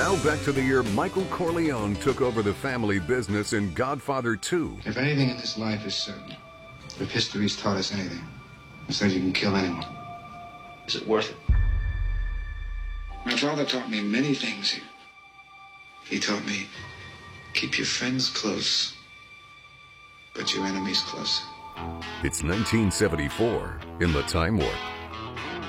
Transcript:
Now back to the year Michael Corleone took over the family business in Godfather 2. If anything in this life is certain, if history's taught us anything, it says you can kill anyone. Is it worth it? My father taught me many things. He taught me, keep your friends close, but your enemies closer. It's 1974 in the Time Warp.